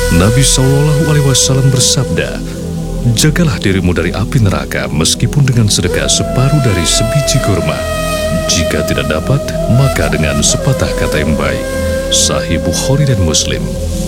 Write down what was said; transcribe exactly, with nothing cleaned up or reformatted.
Nabi Shallallahu Alaihi Wasallam bersabda, "Jagalah dirimu dari api neraka meskipun dengan sedekah separuh dari sebiji kurma. Jika tidak dapat, maka dengan sepatah kata yang baik." Sahih Bukhari dan Muslim.